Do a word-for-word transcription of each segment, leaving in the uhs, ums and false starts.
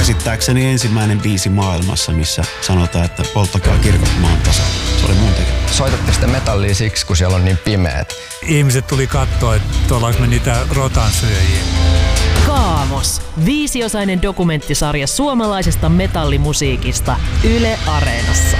käsittääkseni ensimmäinen biisi maailmassa, missä sanotaan, että polttakaa kirkot maan tasa. Se oli mun tekemä. Soitatte sitä metallia siksi, kun siellä on niin pimeät. Ihmiset tuli katsoa, että ollaanko me niitä rotansyöjiä. Kaamos. Viisiosainen dokumenttisarja suomalaisesta metallimusiikista Yle Areenassa.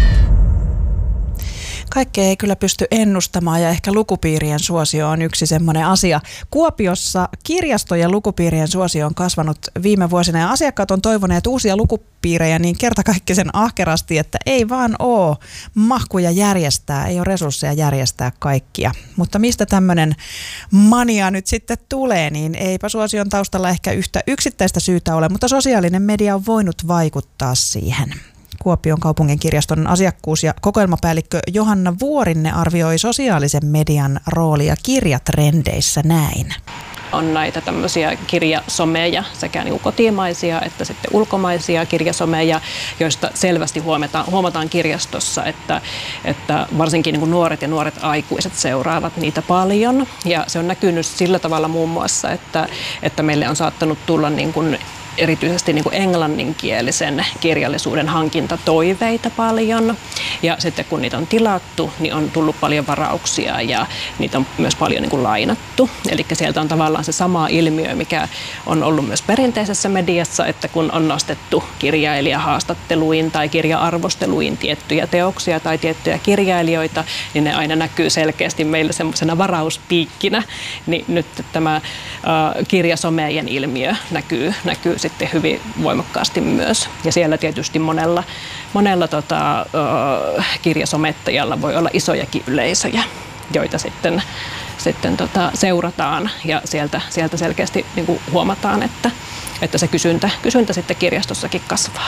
Kaikkea ei kyllä pysty ennustamaan ja ehkä lukupiirien suosio on yksi semmoinen asia. Kuopiossa kirjasto- ja lukupiirien suosio on kasvanut viime vuosina ja asiakkaat on toivoneet uusia lukupiirejä niin kertakaikkisen ahkerasti, että ei vaan ole mahkuja järjestää, ei ole resursseja järjestää kaikkia. Mutta mistä tämmöinen mania nyt sitten tulee, niin eipä suosion taustalla ehkä yhtä yksittäistä syytä ole, mutta sosiaalinen media on voinut vaikuttaa siihen. Kuopion kaupungin kirjaston asiakkuus- ja kokoelmapäällikkö Johanna Vuorinne arvioi sosiaalisen median roolia kirjatrendeissä näin. On näitä tämmöisiä kirjasomeja, sekä niin kotimaisia että sitten ulkomaisia kirjasomeja, joista selvästi huomataan, huomataan kirjastossa, että, että varsinkin niin kuin nuoret ja nuoret aikuiset seuraavat niitä paljon. Ja se on näkynyt sillä tavalla muun muassa, että, että meille on saattanut tulla niin kuin erityisesti niin kuin englanninkielisen kirjallisuuden hankintatoiveita paljon. Ja sitten kun niitä on tilattu, niin on tullut paljon varauksia ja niitä on myös paljon niin kuin lainattu. Eli sieltä on tavallaan se sama ilmiö, mikä on ollut myös perinteisessä mediassa, että kun on nostettu kirjailijahaastatteluin tai kirja-arvosteluin tiettyjä teoksia tai tiettyjä kirjailijoita, niin ne aina näkyy selkeästi meillä semmoisena varauspiikkinä. Niin nyt tämä äh, kirjasomejen ilmiö näkyy, näkyy sitten hyvin voimakkaasti myös. Ja siellä tietysti monella, monella tota, äh, kirjasomettajalla voi olla isojakin yleisöjä, joita sitten, sitten tota, seurataan ja sieltä, sieltä selkeästi niin kuin huomataan, että, että se kysyntä, kysyntä sitten kirjastossakin kasvaa.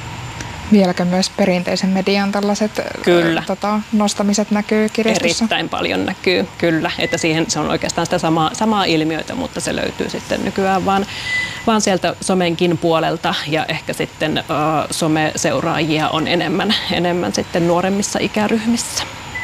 Vieläkö myös perinteisen median tällaiset kyllä. Tota, nostamiset näkyy kirjastossa? Erittäin paljon näkyy, kyllä. Että siihen se on oikeastaan sitä samaa, samaa ilmiötä, mutta se löytyy sitten nykyään vaan, vaan sieltä somenkin puolelta ja ehkä sitten uh, someseuraajia on enemmän, enemmän sitten nuoremmissa ikäryhmissä.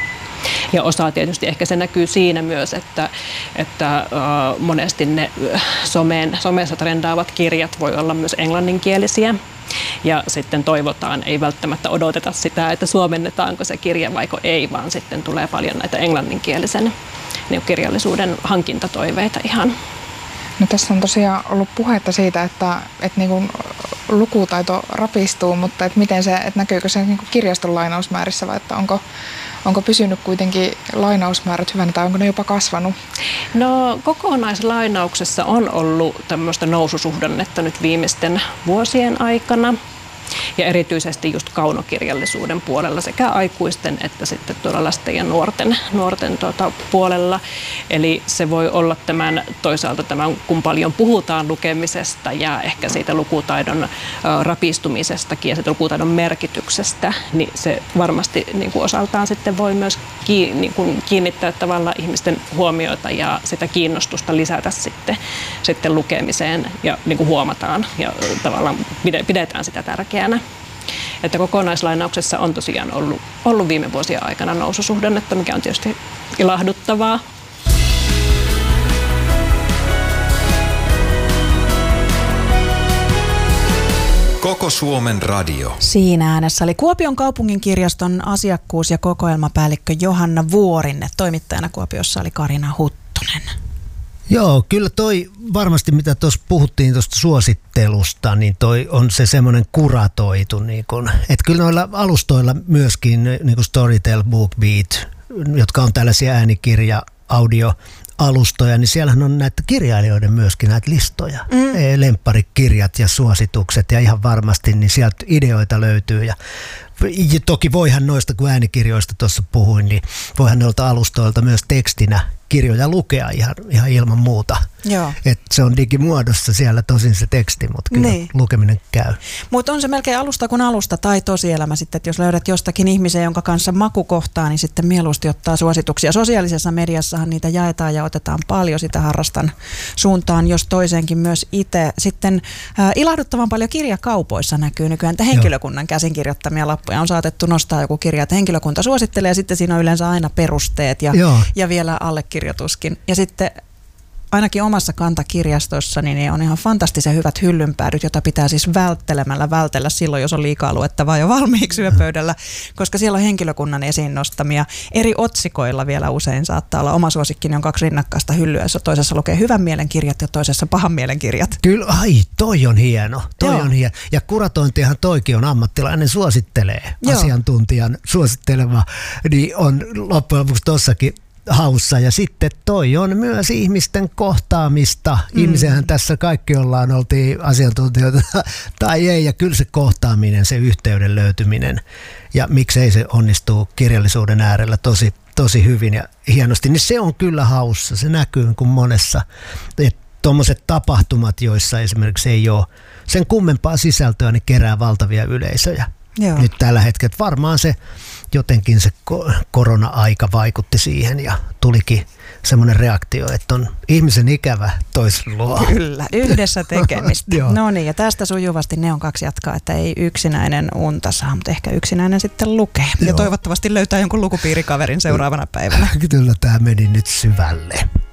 Ja osa tietysti ehkä se näkyy siinä myös, että, että uh, monesti ne someen, somessa trendaavat kirjat voi olla myös englanninkielisiä. Ja sitten toivotaan, ei välttämättä odoteta sitä, että suomennetaanko se kirja vaiko ei, vaan sitten tulee paljon näitä englanninkielisen niin kirjallisuuden hankintatoiveita ihan. No tässä on tosiaan ollut puhetta siitä, että, että niin kuin lukutaito rapistuu, mutta että miten se, että näkyykö se niin kuin kirjaston lainausmäärissä vai että onko, onko pysynyt kuitenkin lainausmäärät hyvänä tai onko ne jopa kasvanut? No kokonaislainauksessa on ollut tämmöistä noususuhdannetta nyt viimeisten vuosien aikana. Ja erityisesti just kaunokirjallisuuden puolella sekä aikuisten että sitten tuolla lasten ja nuorten, nuorten tuota puolella. Eli se voi olla tämän toisaalta tämän, kun paljon puhutaan lukemisesta ja ehkä siitä lukutaidon ä, rapistumisestakin ja siitä lukutaidon merkityksestä, niin se varmasti niin kuin osaltaan sitten voi myös ki, niin kuin kiinnittää tavallaan ihmisten huomiota ja sitä kiinnostusta lisätä sitten, sitten lukemiseen ja niin kuin huomataan ja tavallaan pidetään sitä tärkeänä. Että kokonaislainauksessa on tosiaan ollut, ollut viime vuosien aikana noususuhdannetta, mikä on tietysti ilahduttavaa. Koko Suomen radio. Siinä äänessä oli Kuopion kaupungin kirjaston asiakkuus- ja kokoelmapäällikkö Johanna Vuorinne. Toimittajana Kuopiossa oli Karina Huttunen. Joo, kyllä toi varmasti mitä tuossa puhuttiin tuosta suosittelusta, niin toi on se semmoinen kuratoitu, niin kun, että kyllä noilla alustoilla myöskin niin kuin Storytel, BookBeat, jotka on tällaisia äänikirja, audio, alustoja, niin siellähän on näitä kirjailijoiden myöskin näitä listoja, mm. lempparikirjat ja suositukset ja ihan varmasti niin sieltä ideoita löytyy ja toki voihan noista, kun äänikirjoista tuossa puhuin, niin voihan noilta alustoilta myös tekstinä kirjoja lukea ihan, ihan ilman muuta. Että se on digimuodossa siellä tosin se teksti, mutta kyllä niin. Lukeminen käy. Mutta on se melkein alusta kuin alusta tai tosielämä sitten, että jos löydät jostakin ihmisen, jonka kanssa maku kohtaa, niin sitten mieluusti ottaa suosituksia. Sosiaalisessa mediassahan niitä jaetaan ja otetaan paljon, sitä harrastan suuntaan, jos toiseenkin myös itse. Sitten äh, ilahduttavan paljon kirjakaupoissa näkyy nykyään, että henkilökunnan käsinkirjoittamia lappuja on saatettu nostaa joku kirja, että henkilökunta suosittelee ja sitten siinä on yleensä aina perusteet ja, ja vielä allekirjoituskin. Ja sitten ainakin omassa kantakirjastossa niin on ihan fantastisen hyvät hyllynpäädyt, jota pitää siis välttelemällä vältellä silloin, jos on liikaa luettavaa jo valmiiksi yöpöydällä, koska siellä on henkilökunnan esiin nostamia. Eri otsikoilla vielä usein saattaa olla. Oma suosikkini on kaksi rinnakkaista hyllyä, jossa toisessa lukee hyvän mielen kirjat ja toisessa pahan mielen kirjat. Kyllä, ai, toi on hieno. Toi on hieno. Ja kuratointihan toikin on ammattilainen, suosittelee. Joo. Asiantuntijan suosittelema, niin on loppujen lopuksi tossakin haussa. Ja sitten toi on myös ihmisten kohtaamista. Mm. Ihmisenhän tässä kaikki ollaan, oltiin asiantuntijoita tai ei. Ja kyllä se kohtaaminen, se yhteyden löytyminen ja miksei se onnistuu kirjallisuuden äärellä tosi, tosi hyvin ja hienosti, niin se on kyllä haussa. Se näkyy kuin monessa. Tuommoiset tapahtumat, joissa esimerkiksi ei ole sen kummempaa sisältöä, niin kerää valtavia yleisöjä. Joo. Nyt tällä hetkellä varmaan se jotenkin se korona-aika vaikutti siihen ja tulikin semmoinen reaktio, että on ihmisen ikävä toisen luo. Kyllä, yhdessä tekemistä. No niin, ja tästä sujuvasti ne on kaksi jatkaa, että ei yksinäinen unta saa, mutta ehkä yksinäinen sitten lukee. Joo. Ja toivottavasti löytää jonkun lukupiirikaverin seuraavana päivänä. Kyllä tämä meni nyt syvälle.